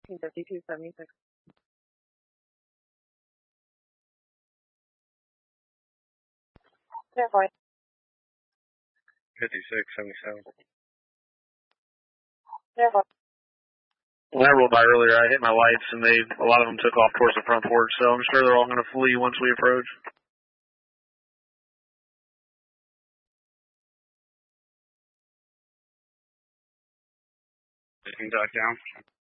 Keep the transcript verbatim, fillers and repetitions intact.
fifty-two seventy-six. Yeah, boy. fifty-six seventy-seven. Yeah, boy. When I rolled by earlier, I hit my lights, and they a lot of them took off towards the front porch, so I'm sure they're all going to flee once we approach. Taking back down.